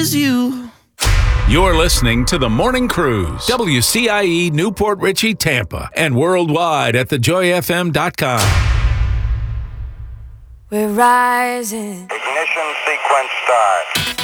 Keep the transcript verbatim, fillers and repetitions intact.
is you. You're listening to The Morning Cruise, W C I E Newport Richey, Tampa, and worldwide at the joy f m dot com. We're rising. Ignition sequence start.